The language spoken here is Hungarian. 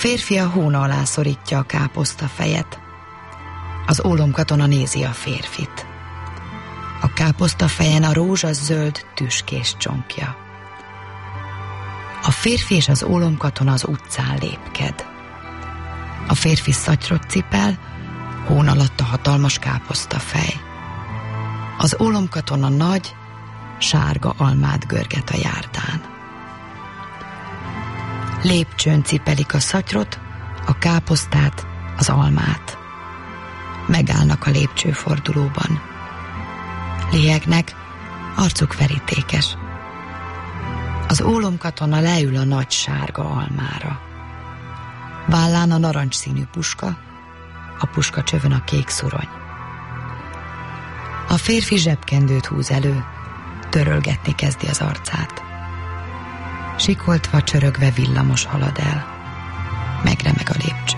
férfi a hóna alá szorítja a káposztafejet. Az ólomkatona nézi a férfit. A káposztafejen a rózsaszöld tüskés csonkja. A férfi és az ólomkatona az utcán lépked. A férfi szatyrot cipel, hón alatt a hatalmas káposztafej. Az ólomkatona nagy, sárga almát görget a járdán. Lépcsőn cipelik a szatyrot, a káposztát, az almát. Megállnak a lépcsőfordulóban. Léhegnek, arcuk verítékes. Az ólomkatona leül a nagy sárga almára. Vállán a narancsszínű puska, a puskacsövön a kék szurony. A férfi zsebkendőt húz elő, törölgetni kezdi az arcát. Sikoltva, csörögve villamos halad el. Megremeg a lépcső.